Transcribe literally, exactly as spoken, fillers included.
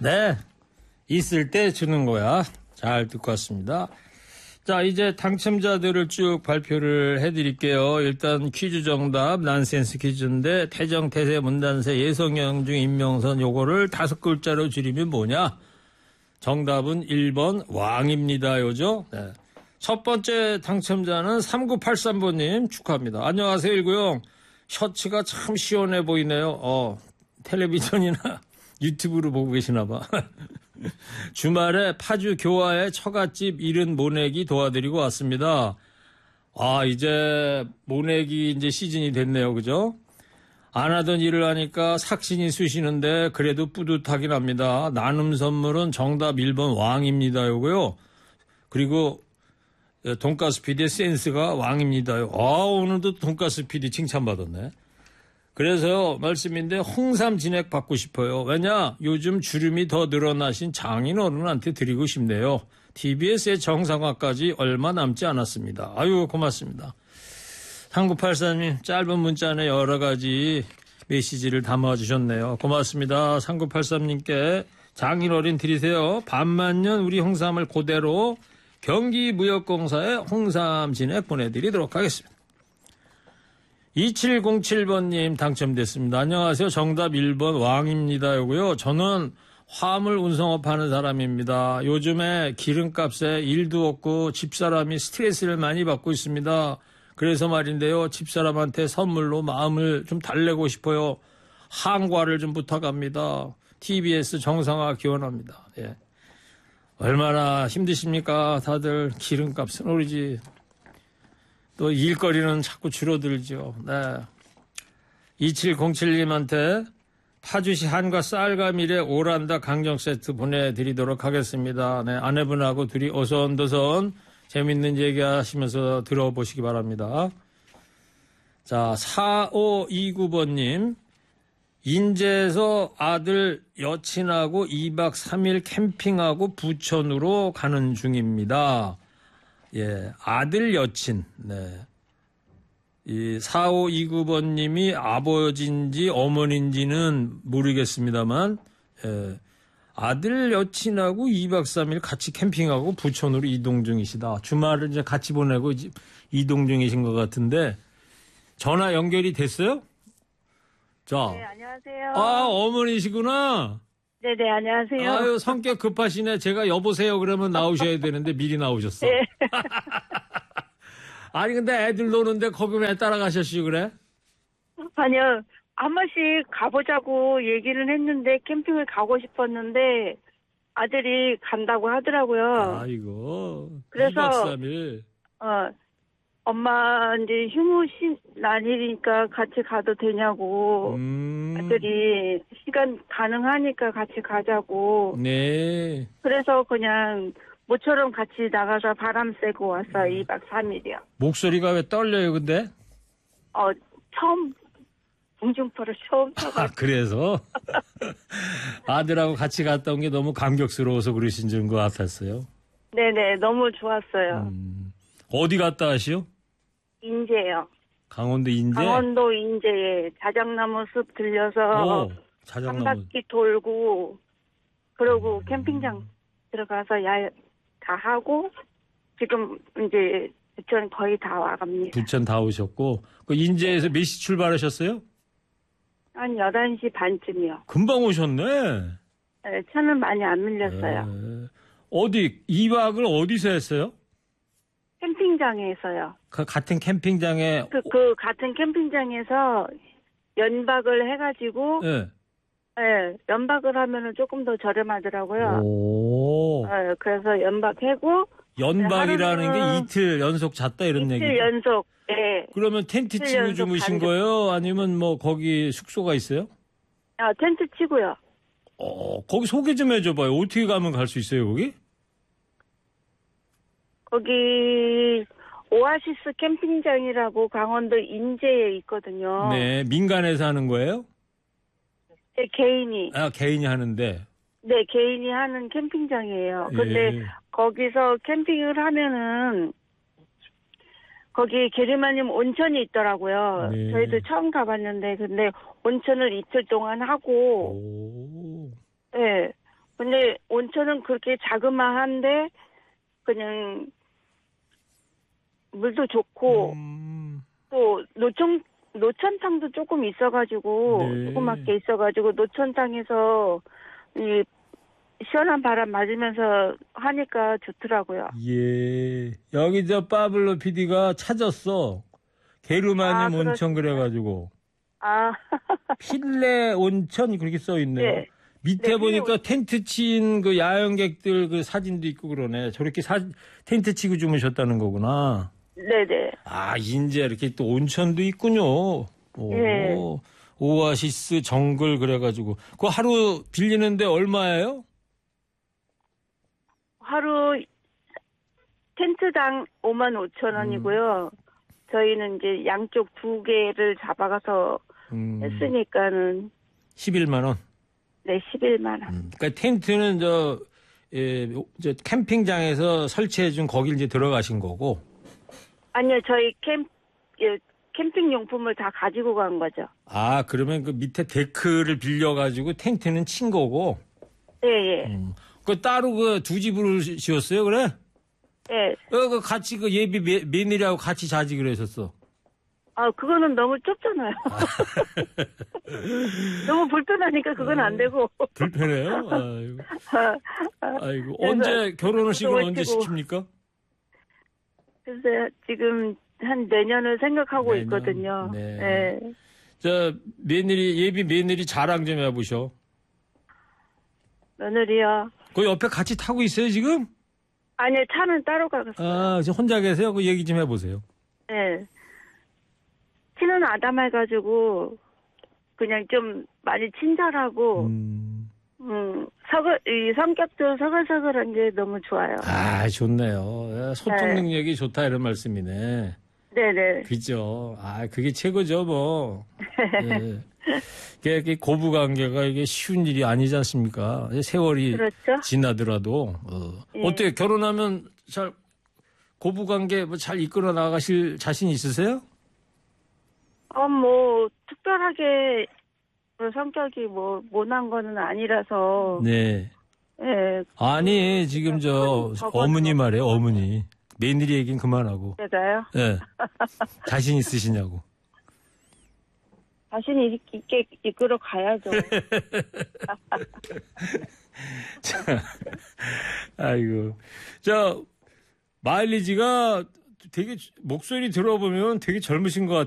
네, 있을 때 주는 거야. 잘 듣고 왔습니다. 자, 이제 당첨자들을 쭉 발표를 해드릴게요. 일단 퀴즈 정답, 난센스 퀴즈인데 태정, 태세, 문단세, 예성영 중 임명선 요거를 다섯 글자로 줄이면 뭐냐? 정답은 일 번 왕입니다요죠. 네. 첫 번째 당첨자는 삼구팔삼 번님 축하합니다. 안녕하세요, 일구영. 셔츠가 참 시원해 보이네요. 어, 텔레비전이나 유튜브로 보고 계시나 봐. 주말에 파주 교화의 처갓집 잃은 모내기 도와드리고 왔습니다. 아, 이제 모내기 이제 시즌이 됐네요. 그죠? 안 하던 일을 하니까 삭신이 쑤시는데 그래도 뿌듯하긴 합니다. 나눔 선물은 정답 일 번 왕입니다. 요거요. 그리고 돈가스 피디의 센스가 왕입니다요. 아, 오늘도 돈가스 피디 칭찬받았네. 그래서 말씀인데 홍삼 진액 받고 싶어요. 왜냐? 요즘 주름이 더 늘어나신 장인 어른한테 드리고 싶네요. 티비에스의 정상화까지 얼마 남지 않았습니다. 아유, 고맙습니다. 삼구팔사님 짧은 문자 안에 여러 가지 메시지를 담아주셨네요. 고맙습니다. 삼구팔삼님께 장인 어른 드리세요. 반만년 우리 홍삼을 그대로 경기무역공사에 홍삼 진액 보내드리도록 하겠습니다. 이칠공칠 번님 당첨됐습니다. 안녕하세요. 정답 일 번 왕입니다. 요고요. 저는 화물 운송업 하는 사람입니다. 요즘에 기름값에 일도 없고 집사람이 스트레스를 많이 받고 있습니다. 그래서 말인데요. 집사람한테 선물로 마음을 좀 달래고 싶어요. 항과를 좀 부탁합니다. 티비에스 정상화 기원합니다. 예. 얼마나 힘드십니까? 다들 기름값은 오르지. 또 일거리는 자꾸 줄어들죠. 네. 이칠공칠님한테 파주시 한과 쌀과 밀에 오란다 강정 세트 보내드리도록 하겠습니다. 네, 아내분하고 둘이 어선도선 재밌는 얘기하시면서 들어보시기 바랍니다. 자, 사오이구 번님. 인제에서 아들 여친하고 이 박 삼 일 캠핑하고 부천으로 가는 중입니다. 예, 아들 여친. 네. 이 사오이구 번님이 아버지인지 어머니인지는 모르겠습니다만, 예, 아들 여친하고 이 박 삼 일 같이 캠핑하고 부천으로 이동 중이시다. 주말을 이제 같이 보내고 이동 중이신 것 같은데, 전화 연결이 됐어요? 자. 네, 안녕하세요. 아, 어머니시구나. 네네, 안녕하세요. 아유, 성격 급하시네. 제가 여보세요 그러면 나오셔야 되는데 미리 나오셨어. 네. 아니, 근데 애들 노는데 거기 왜 따라가셨지, 그래? 아니요, 한 번씩 가보자고 얘기를 했는데, 캠핑을 가고 싶었는데, 아들이 간다고 하더라고요. 아이고. 그래서, 이 박 삼 일. 어, 엄마, 이제 휴무신 날이니까 같이 가도 되냐고, 음. 아들이 시간 가능하니까 같이 가자고. 네. 그래서 그냥, 모처럼 같이 나가서 바람 쐬고 왔어요. 이 박 삼 일이요. 목소리가 왜 떨려요, 근데? 어, 처음, 공중파를 처음 타고. 아, 그래서? 아들하고 같이 갔다 온 게 너무 감격스러워서 그러신 줄 것 같았어요. 네네, 너무 좋았어요. 음. 어디 갔다 하시오? 인제요. 강원도 인제? 강원도 인제에 자작나무 숲 들려서 오, 자작나무. 한 바퀴 돌고, 그러고 캠핑장 들어가서 야, 다 하고, 지금 이제 부천 거의 다 와갑니다. 부천 다 오셨고, 그 인제에서 몇 시 출발하셨어요? 한 열한 시 반쯤이요. 금방 오셨네. 네, 차는 많이 안 밀렸어요. 네. 어디, 이 박을 어디서 했어요? 캠핑장에서요. 그 같은 캠핑장에. 그, 그 같은 캠핑장에서 연박을 해가지고, 네. 네, 연박을 하면은 조금 더 저렴하더라고요. 오. 네, 그래서 연박하고, 연박이라는 게 하루는 이틀 연속 잤다 이런 얘기죠? 이틀 연속, 예. 그러면 텐트 이틀 치고 연속 주무신 간격. 거예요? 아니면 뭐 거기 숙소가 있어요? 아, 텐트 치고요. 어, 거기 소개 좀 해줘봐요. 어떻게 가면 갈 수 있어요, 거기? 거기, 오아시스 캠핑장이라고 강원도 인제에 있거든요. 네, 민간에서 하는 거예요? 네, 개인이. 아, 개인이 하는데. 네, 개인이 하는 캠핑장이에요. 근데 예. 거기서 캠핑을 하면은, 거기 게르마늄 온천이 있더라고요. 네. 저희도 처음 가봤는데, 근데 온천을 이틀 동안 하고, 오. 네, 근데 온천은 그렇게 자그마한데 그냥 물도 좋고 음, 또 노천 노천탕도 조금 있어가지고 네. 조그맣게 있어가지고 노천탕에서 이 시원한 바람 맞으면서 하니까 좋더라고요. 예. 여기 저 파블로 피디가 찾았어. 게르마늄 아, 온천 그렇습니까? 그래가지고. 아, 필레 온천 그렇게 써 있네요. 네. 밑에 네, 보니까 필레 온천. 텐트 친 그 야영객들 그 사진도 있고 그러네. 저렇게 사, 텐트 치고 주무셨다는 거구나. 네네. 아, 이제 이렇게 또 온천도 있군요. 오, 예. 오아시스 정글 그래가지고. 그 하루 빌리는데 얼마예요? 하루 텐트당 오만 오천 원이고요. 저희는 이제 양쪽 두 개를 잡아가서 음, 했으니까는 십일만 원. 네 십일만 원. 음, 그러니까 텐트는 저, 예, 저 캠핑장에서 설치해준 거길 이제 들어가신 거고. 아니요, 저희 캠 예, 캠핑 용품을 다 가지고 간 거죠. 아, 그러면 그 밑에 데크를 빌려가지고 텐트는 친 거고. 예, 예. 음. 그 따로 그 두 집으로 지- 지었어요, 그래? 예. 어, 그 같이 그 예비 매- 며느리하고 같이 자지 그러셨어. 아, 그거는 너무 좁잖아요. 너무 불편하니까 그건 안 되고. 불편해요? 아이고. 아이고. 그래서 언제 결혼식은 그거 언제 치고. 시킵니까? 그래서 지금 한 내년을 생각하고 내년? 있거든요. 네. 예. 저 며느리 예비 며느리 자랑 좀 해보셔. 며느리요. 그 옆에 같이 타고 있어요 지금? 아니요, 차는 따로 가겠어요. 아, 저 혼자 계세요? 그 얘기 좀 해보세요. 예. 키는 아담해가지고 그냥 좀 많이 친절하고 음. 음, 서글 이 성격도 서글서글한 게 너무 좋아요. 아, 좋네요. 예, 소통 네. 능력이 좋다 이런 말씀이네. 네네. 그죠. 아, 그게 최고죠, 뭐. 예. 이게, 이게 고부 관계가 이게 쉬운 일이 아니지 않습니까? 세월이 그렇죠. 지나더라도 어. 예. 어때요? 결혼하면 잘 고부 관계 뭐 잘 이끌어 나가실 자신 있으세요? 어, 뭐 특별하게 그 성격이 뭐 모난 거는 아니라서 네. 예. 아니, 지금 저 적어도. 어머니 말이에요, 어머니. 며느리 얘기는 그만하고. 제가요. 예. 자신 있으시냐고. 자신 있- 있게 이끌어 가야죠. 자, 아이고. 자, 마일리지가 되게 목소리 들어보면 되게 젊으신 것 같아요.